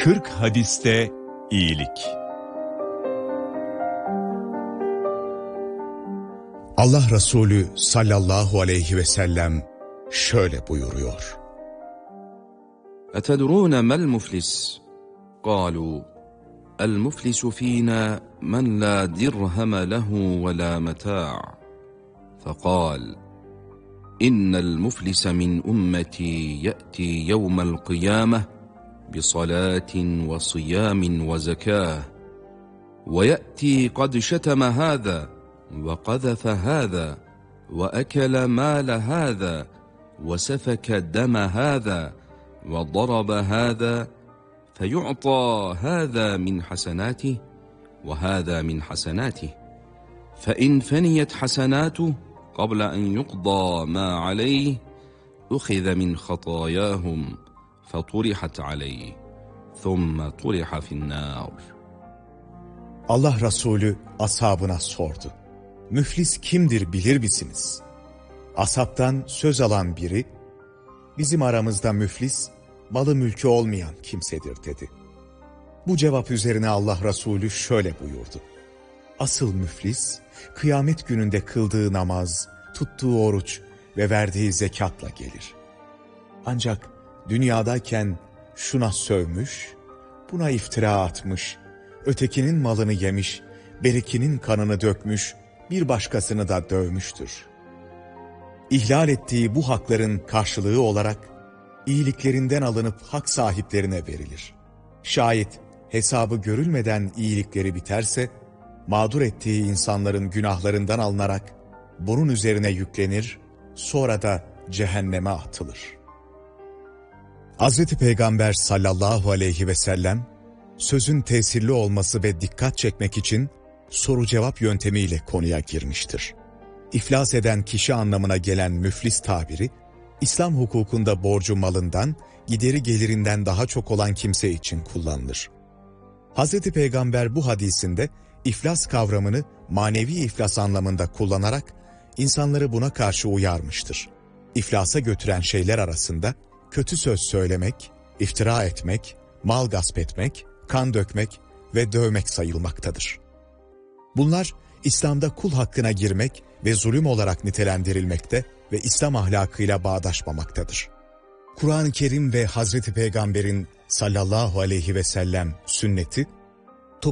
40 hadiste iyilik. Allah Resulü sallallahu aleyhi ve sellem şöyle buyuruyor. أتدرون ما المفلس؟ قالوا المفلس فينا من لا درهم له ولا متاع فقال إن المفلس من أمتي يأتي يوم القيامة بصلاة وصيام وزكاة ويأتي قد شتم هذا وقذف هذا وأكل مال هذا وسفك دم هذا وضرب هذا فيعطى هذا من حسناته وهذا من حسناته فإن فنيت حسناته قبل أن يقضى ما عليه أخذ من خطاياهم فطرحت عليه ثم طرح في النار. Allah Resulü ashabına sordu. Müflis kimdir bilir misiniz? Ashabtan söz alan biri, bizim aramızda müflis, malı mülkü olmayan kimsedir dedi. Bu cevap üzerine Allah Resulü şöyle buyurdu. Asıl müflis, kıyamet gününde kıldığı namaz, tuttuğu oruç ve verdiği zekatla gelir. Ancak dünyadayken şuna sövmüş, buna iftira atmış, ötekinin malını yemiş, berikinin kanını dökmüş, bir başkasını da dövmüştür. İhlal ettiği bu hakların karşılığı olarak, iyiliklerinden alınıp hak sahiplerine verilir. Şayet hesabı görülmeden iyilikleri biterse, mağdur ettiği insanların günahlarından alınarak, bunun üzerine yüklenir, sonra da cehenneme atılır. Hazreti Peygamber sallallahu aleyhi ve sellem, sözün tesirli olması ve dikkat çekmek için soru-cevap yöntemiyle konuya girmiştir. İflas eden kişi anlamına gelen müflis tabiri, İslam hukukunda borcu malından, gideri gelirinden daha çok olan kimse için kullanılır. Hazreti Peygamber bu hadisinde iflas kavramını manevi iflas anlamında kullanarak insanları buna karşı uyarmıştır. İflasa götüren şeyler arasında kötü söz söylemek, iftira etmek, mal gasp etmek, kan dökmek ve dövmek sayılmaktadır. Bunlar İslam'da kul hakkına girmek ve zulüm olarak nitelendirilmekte ve İslam ahlakıyla bağdaşmamaktadır. Kur'an-ı Kerim ve Hazreti Peygamber'in sallallahu aleyhi ve sellem sünneti,